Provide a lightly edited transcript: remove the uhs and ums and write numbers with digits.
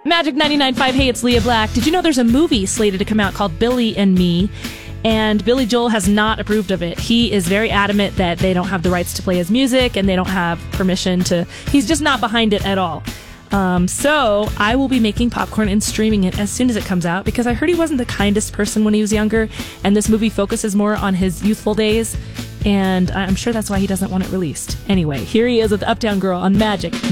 Magic 99.5, hey, it's Leah Black. Did you know there's a movie slated to come out called Billy and Me? And Billy Joel has not approved of it. He is very adamant that they don't have the rights to play his music and they don't have permission to... He's just not behind it at all. So I will be making popcorn and streaming it as soon as it comes out because I heard he wasn't the kindest person when he was younger, and this movie focuses more on his youthful days, and I'm sure that's why he doesn't want it released. Anyway, here he is with Uptown Girl on Magic